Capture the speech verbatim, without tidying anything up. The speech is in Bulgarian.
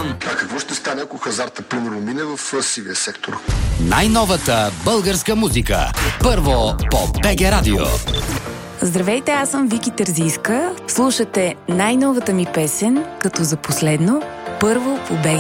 Балкан. А какво ще стане, ако хазарта примерно мине в сивия сектор? Най-новата българска музика. Първо по БГ Радио. Здравейте, аз съм Вики Терзийска. Слушате най-новата ми песен, като за последно, първо по БГ